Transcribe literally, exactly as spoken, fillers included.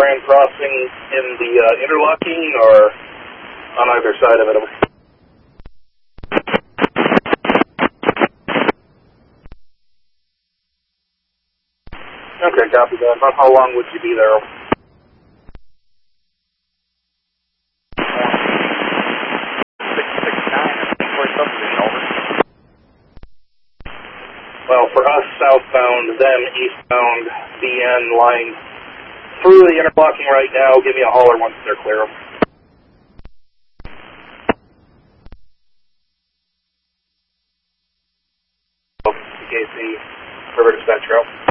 Grand Crossing in the uh, interlocking or on either side of it? Okay, copy that. About how long would you be there? six six nine, I think we're subdivision, over. Well, for us, southbound, them eastbound, B N line through the interlocking right now. Give me a holler once they're clear. C K C, River Dispatch Route.